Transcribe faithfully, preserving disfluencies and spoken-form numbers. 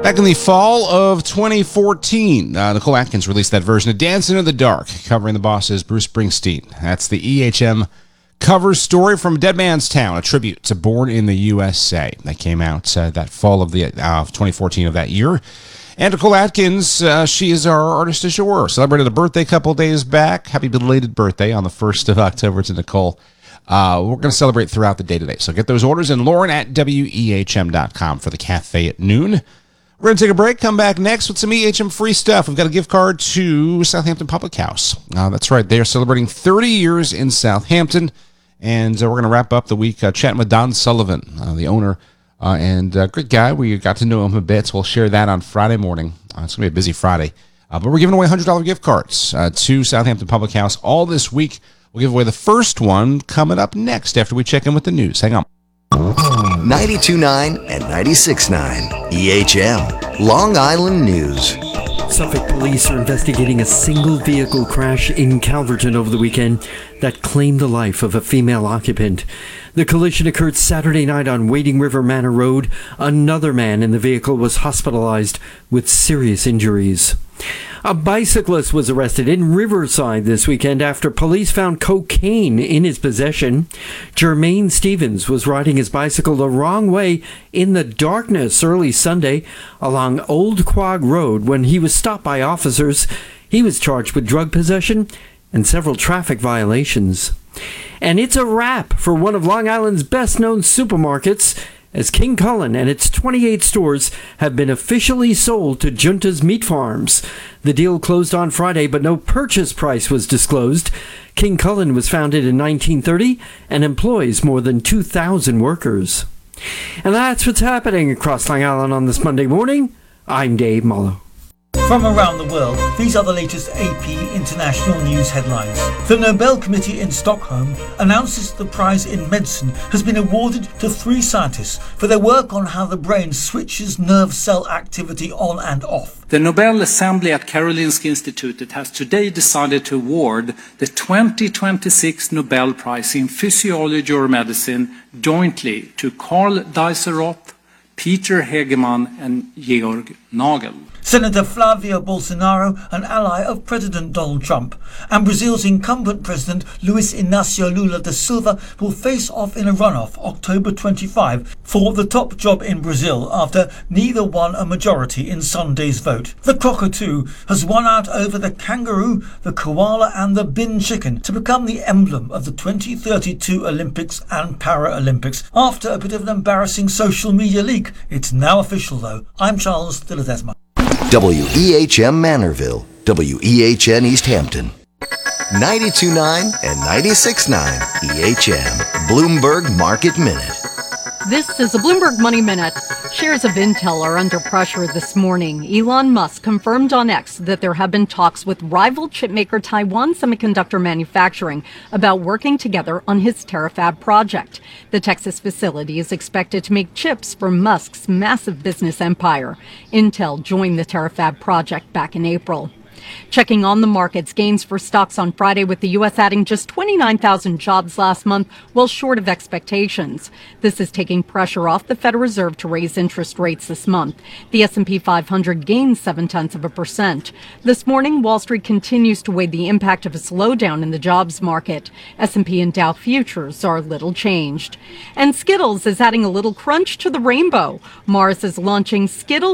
Back in the fall of twenty fourteen, uh, Nicole Atkins released that version of Dancing in the Dark, covering the Boss's Bruce Springsteen. That's the E H M cover story from Dead Man's Town, a tribute to Born in the U S A. That came out uh, that fall of the uh, twenty fourteen of that year. And Nicole Atkins, uh, she is our artist du jour. Celebrated a birthday a couple days back. Happy belated birthday on the first of October to Nicole. Uh, we're going to celebrate throughout the day today. So get those orders in. Lauren at W E H M dot com for the cafe at noon. We're going to take a break, come back next with some E H M free stuff. We've got a gift card to Southampton Public House. Uh, that's right. They are celebrating thirty years in Southampton. And uh, we're going to wrap up the week uh, chatting with Don Sullivan, uh, the owner, uh, and uh, great guy. We got to know him a bit. So we'll share that on Friday morning. Uh, it's going to be a busy Friday. Uh, but we're giving away one hundred dollars gift cards uh, to Southampton Public House all this week. We'll give away the first one coming up next after we check in with the news. Hang on. ninety-two point nine and ninety-six point nine E H M, Long Island News. Suffolk police are investigating a single vehicle crash in Calverton over the weekend that claimed the life of a female occupant. The collision occurred Saturday night on Wading River Manor Road. Another man in the vehicle was hospitalized with serious injuries. A bicyclist was arrested in Riverside this weekend after police found cocaine in his possession. Jermaine Stevens was riding his bicycle the wrong way in the darkness early Sunday along Old Quag Road when he was stopped by officers. He was charged with drug possession and several traffic violations. And it's a wrap for one of Long Island's best-known supermarkets, as King Cullen and its twenty-eight stores have been officially sold to Junta's Meat Farms. The deal closed on Friday, but no purchase price was disclosed. King Cullen was founded in nineteen thirty and employs more than two thousand workers. And that's what's happening across Long Island on this Monday morning. I'm Dave Mullo. From around the world, these are the latest A P International News headlines. The Nobel Committee in Stockholm announces the prize in medicine has been awarded to three scientists for their work on how the brain switches nerve cell activity on and off. The Nobel Assembly at Karolinska Institutet has today decided to award the twenty twenty-six Nobel Prize in Physiology or Medicine jointly to Carl Deiseroth, Peter Hegemann and Georg Nagel. Senator Flavio Bolsonaro, an ally of President Donald Trump, and Brazil's incumbent president Luiz Inácio Lula da Silva will face off in a runoff October twenty-fifth for the top job in Brazil after neither won a majority in Sunday's vote. The cockatoo has won out over the kangaroo, the koala and the bin chicken to become the emblem of the twenty thirty-two Olympics and Paralympics after a bit of an embarrassing social media leak. It's now official though. I'm Charles de Ledesma. W E H M Manorville, W E H N East Hampton, ninety-two point nine and ninety-six point nine E H M, Bloomberg Market Minute. This is a Bloomberg Money Minute. Shares of Intel are under pressure this morning. Elon Musk confirmed on X that there have been talks with rival chipmaker Taiwan Semiconductor Manufacturing about working together on his Terafab project. The Texas facility is expected to make chips for Musk's massive business empire. Intel joined the Terafab project back in April. Checking on the markets, gains for stocks on Friday with the U S adding just twenty-nine thousand jobs last month, well short of expectations. This is taking pressure off the Federal Reserve to raise interest rates this month. The S and P five hundred gained seven-tenths of a percent. This morning, Wall Street continues to weigh the impact of a slowdown in the jobs market. S and P and Dow futures are little changed. And Skittles is adding a little crunch to the rainbow. Mars is launching Skittles